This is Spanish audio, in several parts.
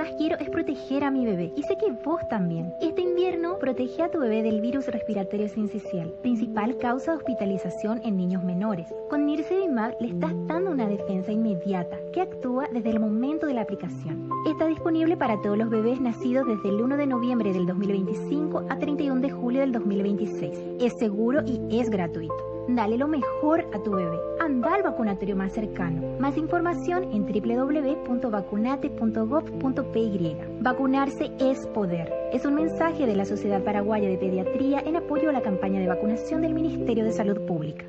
más quiero es proteger a mi bebé. Y sé que vos también. Este invierno, protege a tu bebé del virus respiratorio sincicial, principal causa de hospitalización en niños menores. Con Nirsevimab le estás dando una defensa inmediata que actúa desde el momento de la aplicación. Está disponible para todos los bebés nacidos desde el 1 de noviembre del 2025 a 31 de julio del 2026. Es seguro y es gratuito. Dale lo mejor a tu bebé. Anda al vacunatorio más cercano. Más información en www.vacunate.gov.py. Vacunarse es poder. Es un mensaje de la Sociedad Paraguaya de Pediatría en apoyo a la campaña de vacunación del Ministerio de Salud Pública.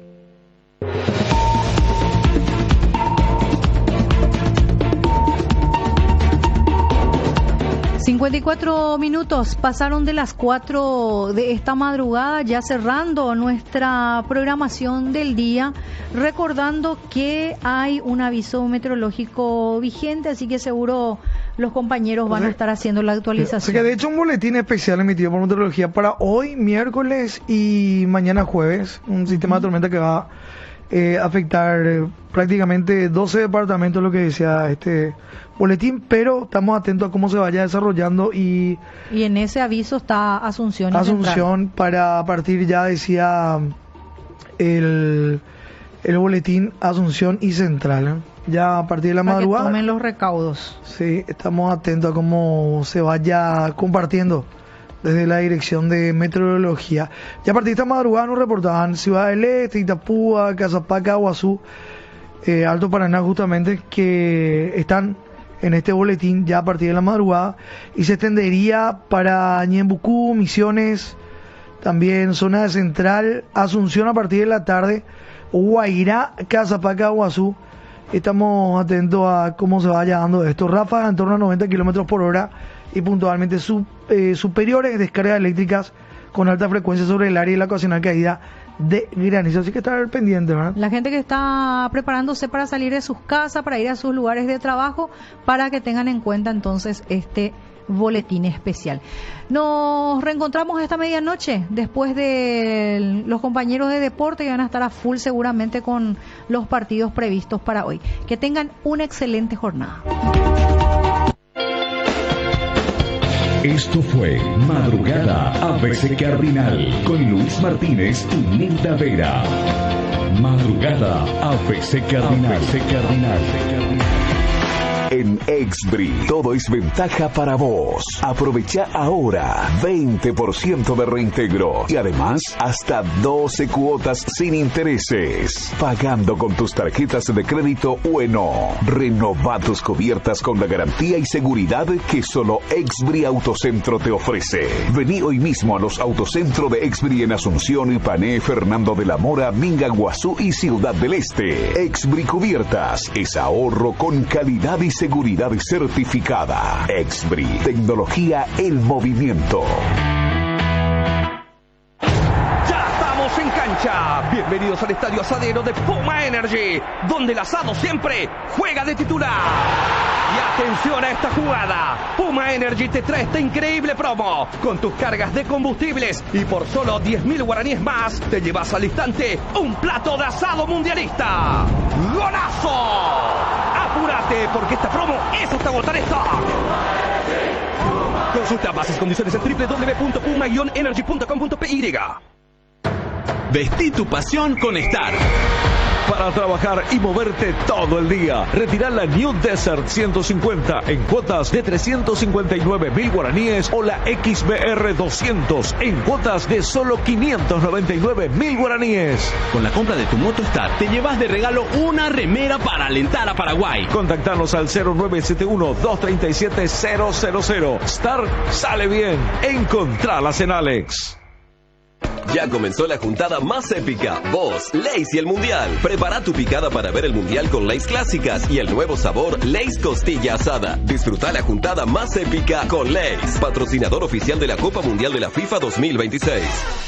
54 minutos pasaron de las 4 de esta madrugada, ya cerrando nuestra programación del día, recordando que hay un aviso meteorológico vigente, así que seguro los compañeros van a estar haciendo la actualización. Así que de hecho un boletín especial emitido por meteorología para hoy, miércoles y mañana jueves, un sistema de tormenta que va a afectar prácticamente 12 departamentos, lo que decía este boletín, pero estamos atentos a cómo se vaya desarrollando y en ese aviso está Asunción para a partir, ya decía el boletín, Asunción y Central, ¿eh? Ya a partir de la madrugada que tomen los recaudos. Sí, estamos atentos a cómo se vaya compartiendo desde la Dirección de Meteorología. Ya a partir de esta madrugada nos reportaban Ciudad del Este, Itapúa, Casapaca, Aguazú, Alto Paraná, justamente, que están en este boletín ya a partir de la madrugada, y se extendería para Ñembucú, Misiones, también zona de Central, Asunción a partir de la tarde, Guairá, Casapaca, Aguazú. Estamos atentos a cómo se vaya dando esto. Ráfagas en torno a 90 kilómetros por hora y puntualmente superiores, descargas eléctricas con alta frecuencia sobre el área y la ocasional caída de granizo. Así que estar pendiente, ¿verdad? La gente que está preparándose para salir de sus casas, para ir a sus lugares de trabajo, para que tengan en cuenta entonces este boletín especial. Nos reencontramos esta medianoche después de los compañeros de deporte, que van a estar a full seguramente con los partidos previstos para hoy. Que tengan una excelente jornada. Esto fue Madrugada ABC Cardinal con Luis Martínez y Nilda Vera. Madrugada ABC Cardinal. En Exbri, todo es ventaja para vos. Aprovecha ahora 20% de reintegro y además hasta 12 cuotas sin intereses. Pagando con tus tarjetas de crédito Ueno. Renova tus cubiertas con la garantía y seguridad que solo Exbri Autocentro te ofrece. Vení hoy mismo a los Autocentro de Exbri en Asunción, Ipané, Fernando de la Mora, Minga, Guazú y Ciudad del Este. Exbri Cubiertas es ahorro con calidad y seguridad certificada. Exbri, tecnología en movimiento. Ya estamos en cancha. Bienvenidos al Estadio Asadero de Puma Energy, donde el asado siempre juega de titular. Y atención a esta jugada. Puma Energy te trae esta increíble promo. Con tus cargas de combustibles y por solo 10.000 guaraníes más, te llevas al instante un plato de asado mundialista. ¡Golazo! ¡Apúrate, porque esta promo es hasta agotar stock! Consulta bases y condiciones en www.puma-energy.com.py. Vestí tu pasión con Star. Para trabajar y moverte todo el día. Retira la New Desert 150 en cuotas de 359.000 guaraníes o la XBR 200 en cuotas de solo 599.000 guaraníes. Con la compra de tu moto Star te llevas de regalo una remera para alentar a Paraguay. Contactanos al 0971-237-000. Star sale bien. Encontralas en Alex. Ya comenzó la juntada más épica, vos, Lay's y el Mundial. Prepara tu picada para ver el Mundial con Lay's clásicas y el nuevo sabor Lay's Costilla Asada. Disfruta la juntada más épica con Lay's, patrocinador oficial de la Copa Mundial de la FIFA 2026.